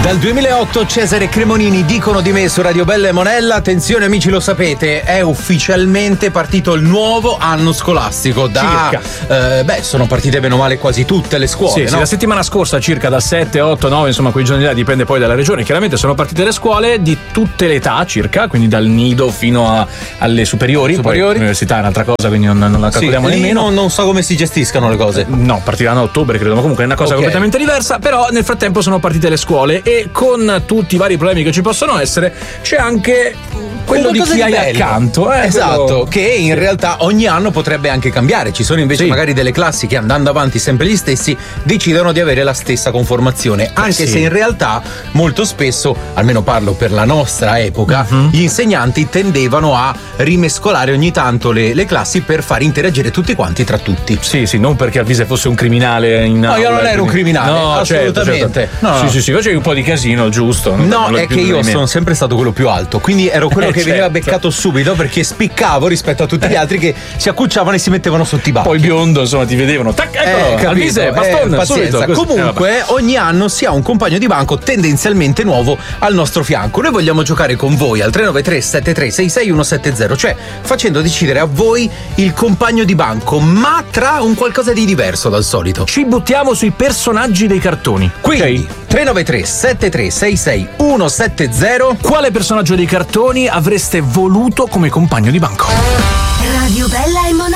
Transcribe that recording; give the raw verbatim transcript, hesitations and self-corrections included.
Dal duemilaotto Cesare Cremonini, dicono di me su Radio Bella e Monella. Attenzione amici, lo sapete, è ufficialmente partito il nuovo anno scolastico. Da eh, beh, sono partite bene o male quasi tutte le scuole, sì, no? Sì, la settimana scorsa circa da sette, otto, nove, insomma quei giorni là, dipende poi dalla regione. Chiaramente sono partite le scuole di tutte le età circa, quindi dal nido fino a, alle superiori. Superiori. Poi l'università è un'altra cosa, quindi non, non la calcoliamo sì, nemmeno. Non, non so come si gestiscano le cose. No, partiranno a ottobre credo, ma comunque è una cosa okay. completamente diversa. Però nel frattempo sono partite le scuole e con tutti i vari problemi che ci possono essere c'è anche quello di chi di hai bello. accanto, eh, esatto, quello... che in realtà ogni anno potrebbe anche cambiare. Ci sono invece sì. magari delle classi che, andando avanti sempre gli stessi, decidono di avere la stessa conformazione, anche sì. se in realtà molto spesso, almeno parlo per la nostra epoca, uh-huh. gli insegnanti tendevano a rimescolare ogni tanto le, le classi per far interagire tutti quanti tra tutti. Sì, sì, non perché Alvise fosse un criminale in No, io non ero un criminale, no, assolutamente. Certo, certo. No, sì, sì, sì, facevi un po' di casino, giusto? No, è che io sono sempre stato quello più alto, quindi ero quello eh, che certo. veniva beccato subito perché spiccavo rispetto a tutti gli altri che si accucciavano e si mettevano sotto i banchi. Poi biondo, insomma, ti vedevano. Tac, eccolo, eh, Alvise, baston, eh, pazienza. subito. Comunque, eh, ogni anno si ha un compagno di banco tendenzialmente nuovo al nostro fianco. Noi vogliamo giocare con voi al tre nove tre sette tre sei sei uno sette zero, cioè facendo decidere a voi il compagno di banco, ma tra un qualcosa di diverso dal solito. Ci buttiamo sui personaggi dei cartoni. Quindi okay. tre nove tre sette tre sei sei uno sette zero. Quale personaggio dei cartoni avreste voluto come compagno di banco? Radio Bella e Monella.